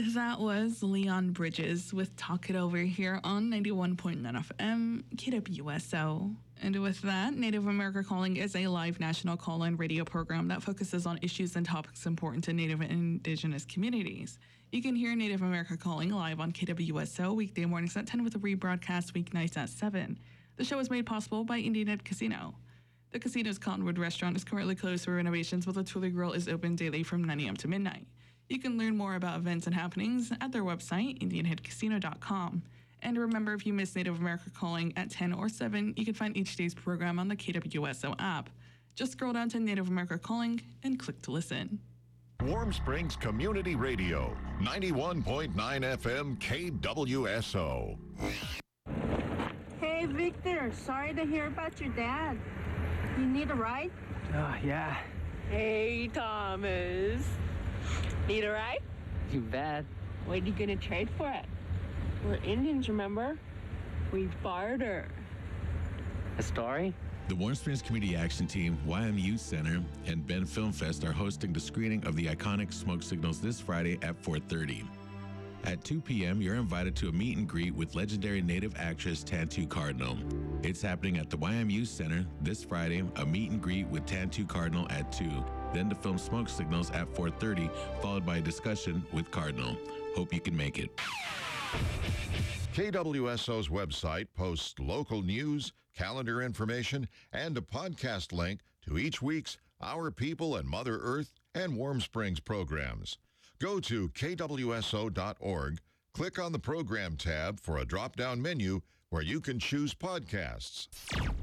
That was Leon Bridges with Talk It Over here on 91.9 FM, KWSO. And with that, Native America Calling is a live national call-in radio program that focuses on issues and topics important to Native and Indigenous communities. You can hear Native America Calling live on KWSO weekday mornings at 10 with a rebroadcast weeknights at 7. The show is made possible by Indian Head Casino. The casino's Cottonwood restaurant is currently closed for renovations, while the Tule Grill is open daily from 9 a.m. to midnight. You can learn more about events and happenings at their website, IndianHeadCasino.com. And remember, if you miss Native America Calling at 10 or 7, you can find each day's program on the KWSO app. Just scroll down to Native America Calling and click to listen. Warm Springs Community Radio, 91.9 FM KWSO. Hey, Victor, sorry to hear about your dad. You need a ride? Oh, yeah. Hey, Thomas. Need a ride? You bet. What are you gonna trade for it? We're Indians, remember? We barter. A story? The Warm Springs Community Action Team, YMU Center, and Ben Film Fest are hosting the screening of the iconic Smoke Signals this Friday at 4:30. At 2 p.m., you're invited to a meet and greet with legendary Native actress Tantoo Cardinal. It's happening at the YMU Center this Friday, a meet and greet with Tantoo Cardinal at 2. Then the film Smoke Signals at 4:30, followed by a discussion with Cardinal. Hope you can make it. KWSO's website posts local news, calendar information, and a podcast link to each week's Our People and Mother Earth and Warm Springs programs. Go to kwso.org, click on the program tab for a drop-down menu where you can choose podcasts.